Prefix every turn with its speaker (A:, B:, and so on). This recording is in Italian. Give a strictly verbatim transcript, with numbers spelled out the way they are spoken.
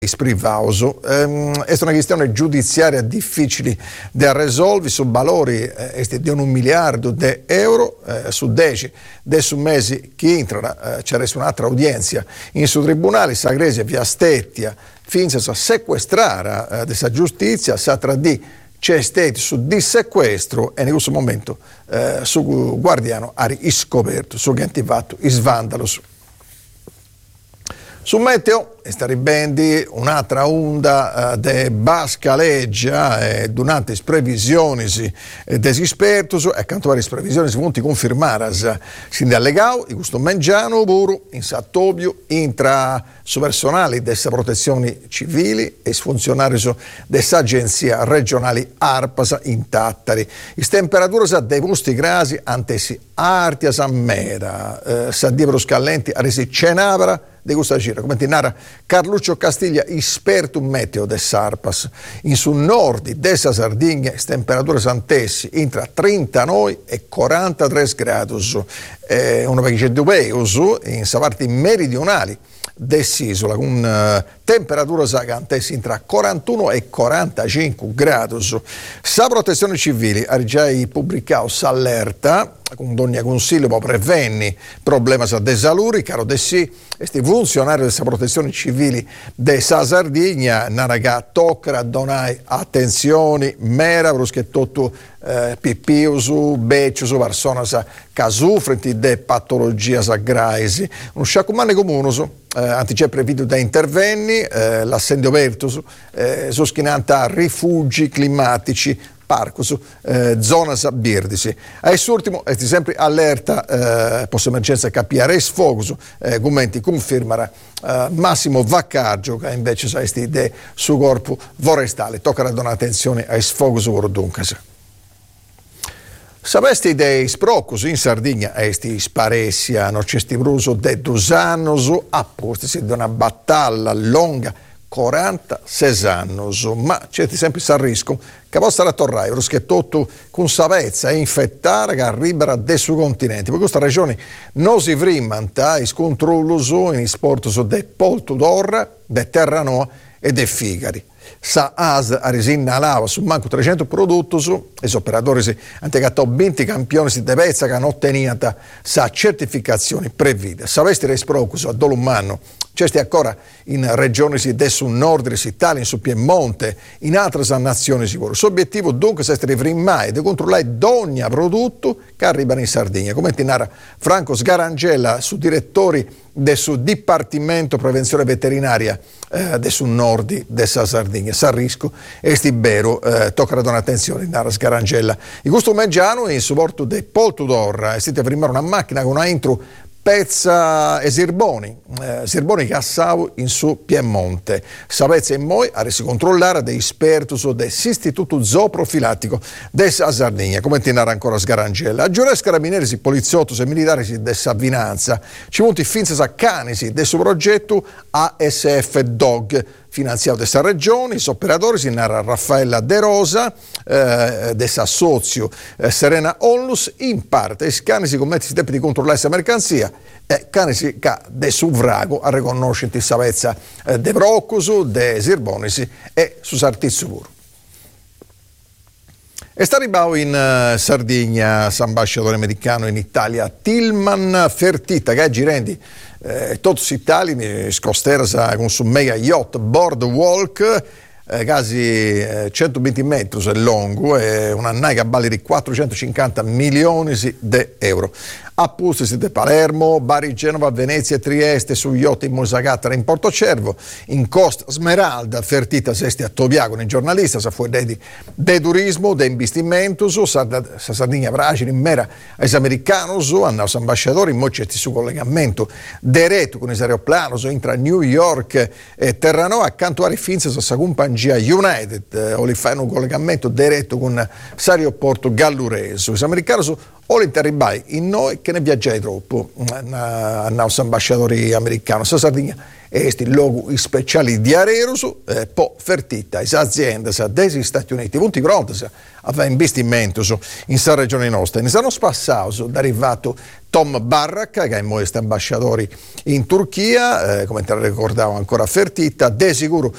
A: privauso. Ehm, è una questione giudiziaria difficile da risolvere su valori eh, di un miliardo di euro eh, su dieci de su mesi che entrano. Eh, c'è un'altra udienza in su tribunale, Sagrese via Stettia, finché a sequestrare eh, della giustizia, sa tra di c'è stato su dissequestro e in questo momento eh, su guardiano ha scoperto su che attivato i svandalos. Su meteo sta ribendi un'altra onda uh, de bascaleggia e durante le previsioni eh, degli esperti e accanto alle previsioni si vanno confermare sin dall'Egao, in questo Mengiano, Buru, in Sattobio, intra su personali delle protezioni civili e funzionari delle agenzie regionali Arpasa in Tattari. Le temperature dei posti grasi antesi arti a mera, eh, sadivero scallenti a resi cenabra di questa gira, come narra Carluccio Castiglia, esperto meteo de Sarpas. In sul nord dessa Sardegna, temperature santessi intra trentanove e quarantatré gradi, eh, una vecchia duveus in parti meridionali dell'isola, con uh, temperature santessi intra quarantuno e quarantacinque gradi. Sa protezione civile ha già pubblicato s'allerta con ogni consiglio per prevenire problemi di salute, caro de sì, questi funzionari della protezione civile de sa Sardegna, naraga tocca donare attenzione, mera, perché tutto eh, pipiusu, becciusu, persone che soffrono di patologie gravi. Un sciacumane comunoso, eh, anticè previsto da interventi, eh, l'assendio aperto, eh, soschinante a rifugi climatici, parcos, eh, zonas birdisi. A quest'ultimo è sempre allerta eh, post emergenza K P R sfogos, eh, commenti confermara eh, Massimo Vaccaggio che invece sa esti de su corpo forestale. Tocca a donare attenzione ai sfogos vorduncas. Sapesti dei sprocos in Sardegna esti sparessia, non c'è bruso de dusanos, apposta si da una battaglia lunga quarantasei anni, ma c'è sempre il rischio che possa attorrare, perché tutto con savezza e infettare che arriva da su continente. Per questa ragione non si vrimanta i controlli in sport de polto d'orra, de terranoa e de figari. Sa A S a risinnalava su manco trecento prodotti e gli operatori hanno venti campioni di pezza che hanno ottenuto sa certificazioni previste. Sapeste le sprocus a Dolumano, c'è ancora in regioni del sud nord Italia, in Piemonte, in altre nazioni sicure. L'obiettivo dunque è di frimmare e controllare ogni prodotto che arriva in Sardegna. Come ti narra Franco Sgarangella, su direttori del suo Dipartimento Prevenzione Veterinaria eh, del sud nord della Sardegna. Sarrisco e Stibero, eh, tocca a donare attenzione, narra Sgarangella. In questo Mengiano, in supporto del Polto d'Orra, è stata frimmare una macchina con una intro pezza e sirboni, eh, sirboni che assavo in su Piemonte. Sapezza e moi a resi controllare dei esperti dell'istituto zooprofilattico della Sardegna, come ti narra ancora Sgarangella. A giurare carabinieri, poliziotto e militari della Savinanza, ci monti finza a canisi del suo progetto A S F Dog, finanziato da questa regione. I operatori si narra Raffaella De Rosa, eh, dessa socio eh, Serena Onlus, in parte i cani si commettono i tempi di controllare questa mercanzia e cani si ca de suvrago a riconoscere la savezza eh, de Broccusu, de Sirbonisi e su Sartizzo puro. E sta arrivato in uh, Sardegna l'ambasciatore americano in Italia Tilman Fertitta, che oggi rendi eh, tutti gli italiani scostersa con su mega yacht boardwalk, eh, quasi eh, centoventi metri lungo e una naica balli di quattrocentocinquanta milioni di euro. A Pusti di Palermo, Bari, Genova, Venezia e Trieste su yacht in Mosagattara in Portocervo, in Costa Smeralda, Fertita Sesti a Tobiago, nei giornalisti, sa fu di de turismo, de investimento, sa Sardegna Bracini, in mera ai americani, hanno ambasciatori in mocetti su collegamento diretto con i aeroplani, intra New York e Terranova, accanto a Finza, sa compagnia United, eh, o li fanno un collegamento diretto con l'aeroporto Gallureso. Gli americani o l'interribai in noi che ne viaggiai troppo, a nostro ambasciatore americano, sa Sardegna, esti luoghi speciali di Arerusu, eh, po' fertita, le aziende degli Stati Uniti, punti pronti a fare investimenti in questa regione nostra. Ne sono passati, è arrivato Tom Barrack, che è questo ambasciatore in Turchia, eh, come te lo ricordavo ancora fertita, de sicuro